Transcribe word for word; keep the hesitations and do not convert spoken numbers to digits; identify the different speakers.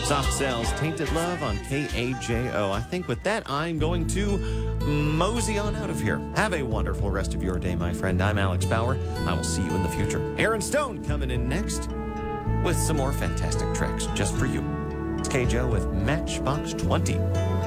Speaker 1: Soft Cells, Tainted Love on K A J O. I think with that, I'm going to mosey on out of here. Have a wonderful rest of your day, my friend. I'm Alex Bauer. I will see you in the future. Aaron Stone coming in next with some more fantastic tracks just for you. It's K J O with Matchbox twenty.